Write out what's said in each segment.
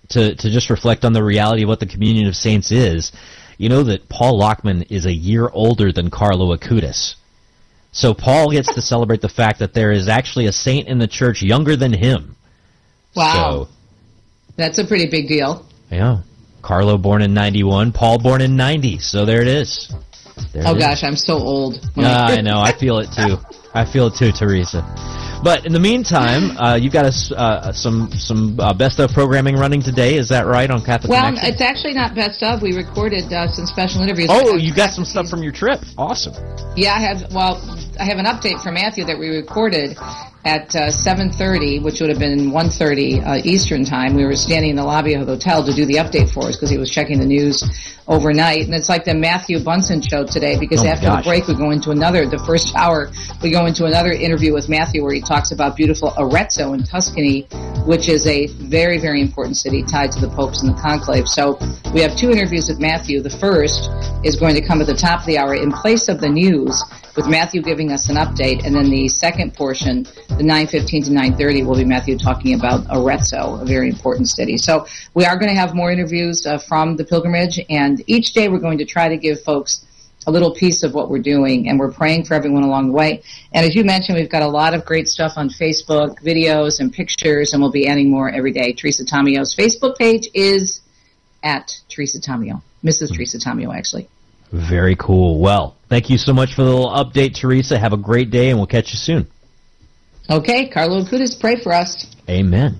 to just reflect on the reality of what the communion of saints is, you know that Paul Lockman is a year older than Carlo Acutis. So Paul gets to celebrate the fact that there is actually a saint in the church younger than him. Wow. So, that's a pretty big deal. Yeah. Carlo born in 91, Paul born in 90. So there it is. Gosh, I'm so old. I know. I feel it too. I feel it too, Teresa. But in the meantime, you've got some best of programming running today. Is that right on Catholic Connection? Well, it's actually not best of. We recorded some special interviews. Oh, you got some stuff from your trip. Awesome. Yeah, I have an update from Matthew that we recorded at 7:30, which would have been 1:30 Eastern time. We were standing in the lobby of the hotel to do the update for us because he was checking the news overnight. And it's like the Matthew Bunson show today, because after the break we go into the first hour, we go into another interview with Matthew where he talks about beautiful Arezzo in Tuscany, which is a very, very important city tied to the popes and the conclave. So we have two interviews with Matthew. The first is going to come at the top of the hour in place of the news, with Matthew giving us an update, and then the second portion, the 9:15 to 9:30, will be Matthew talking about Arezzo, a very important city. So we are going to have more interviews from the pilgrimage, and each day we're going to try to give folks a little piece of what we're doing, and we're praying for everyone along the way. And as you mentioned, we've got a lot of great stuff on Facebook, videos and pictures, and we'll be adding more every day. Teresa Tomio's Facebook page is at Teresa Tomio, Mrs. Teresa Tomio, actually. Very cool. Well, thank you so much for the little update, Teresa. Have a great day, and we'll catch you soon. Okay, Carlo Acutis, pray for us. Amen.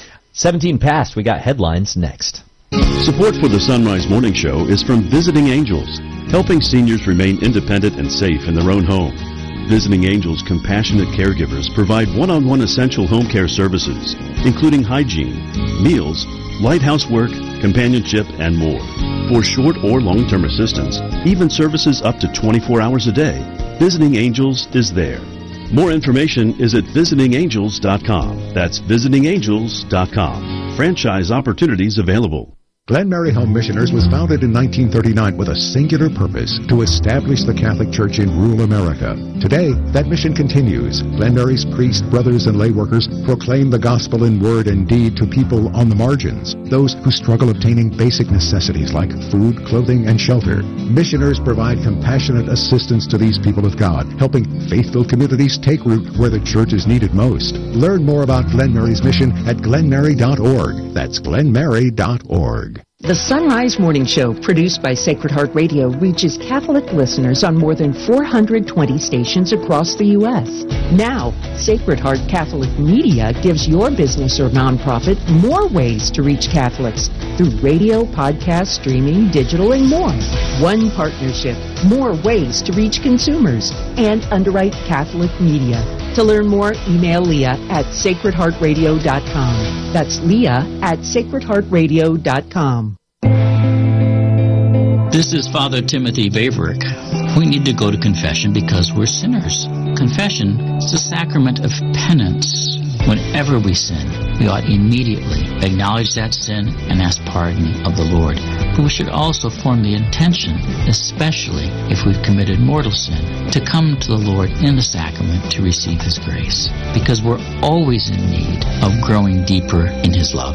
17 past, we got headlines next. Support for the Sunrise Morning Show is from Visiting Angels, helping seniors remain independent and safe in their own home. Visiting Angels compassionate caregivers provide one-on-one essential home care services, including hygiene, meals, light housework, companionship, and more. For short or long-term assistance, even services up to 24 hours a day, Visiting Angels is there. More information is at visitingangels.com. That's visitingangels.com. Franchise opportunities available. Glen Mary Home Missioners was founded in 1939 with a singular purpose: to establish the Catholic Church in rural America. Today, that mission continues. Glen Mary's priests, brothers, and lay workers proclaim the gospel in word and deed to people on the margins, those who struggle obtaining basic necessities like food, clothing, and shelter. Missioners provide compassionate assistance to these people of God, helping faithful communities take root where the church is needed most. Learn more about Glen Mary's mission at glenmary.org. That's glenmary.org. The Sunrise Morning Show, produced by Sacred Heart Radio, reaches Catholic listeners on more than 420 stations across the U.S. Now, Sacred Heart Catholic Media gives your business or nonprofit more ways to reach Catholics through radio, podcast, streaming, digital, and more. One partnership, more ways to reach consumers, and underwrite Catholic media. To learn more, email Leah at sacredheartradio.com. That's Leah at sacredheartradio.com. This is Father Timothy Vaverick. We need to go to confession because we're sinners. Confession is a sacrament of penance. Whenever we sin, we ought immediately acknowledge that sin and ask pardon of the Lord. But we should also form the intention, especially if we've committed mortal sin, to come to the Lord in the sacrament to receive His grace, because we're always in need of growing deeper in His love.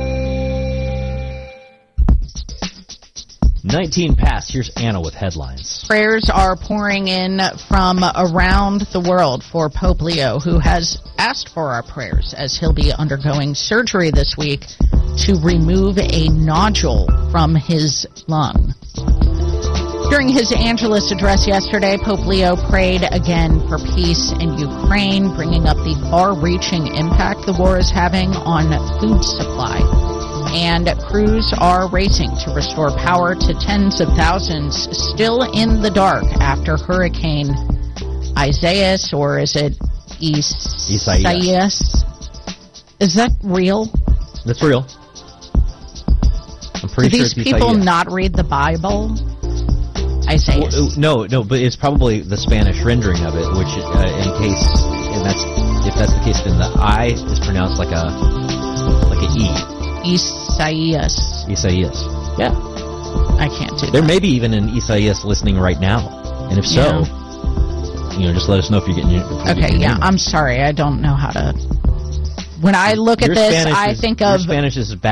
19 past. Here's Anna with headlines. Prayers are pouring in from around the world for Pope Leo, who has asked for our prayers as he'll be undergoing surgery this week to remove a nodule from his lung. During his Angelus address yesterday, Pope Leo prayed again for peace in Ukraine, bringing up the far-reaching impact the war is having on food supply. And crews are racing to restore power to tens of thousands still in the dark after Hurricane Isaias, or is it Isaias? Is that real? That's real. I'm pretty Do sure these it's people Isaias. not read the Bible? Isaias. No, but it's probably the Spanish rendering of it, which if that's the case, then the I is pronounced like a E. Isaias. Yeah. I can't do that. There may be even an Isaias listening right now. And if so, just let us know if you're getting your... Okay, yeah, I'm sorry. I don't know how to... When I look at this, I think of... Your Spanish is bad.